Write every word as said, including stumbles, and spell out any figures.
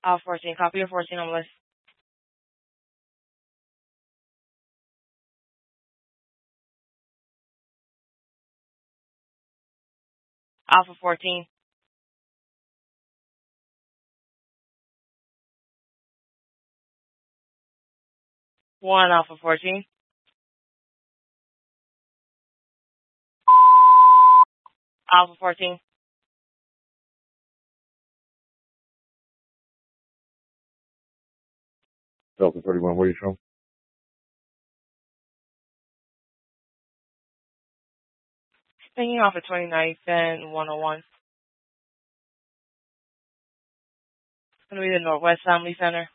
Alpha fourteen, copy your fourteen on the list. Alpha fourteen. one Alpha fourteen. Alpha fourteen. Delta thirty-one, where are you from? Taking off at twenty-ninth and one oh one. It's going to be the Northwest Family Center.